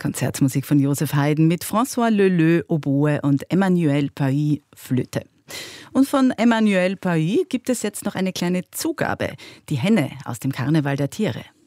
Konzertmusik von Joseph Haydn mit François Leleux Oboe und Emmanuel Pailly Flöte. Und von Emmanuel Pailly gibt es jetzt noch eine kleine Zugabe, die Henne aus dem Karneval der Tiere.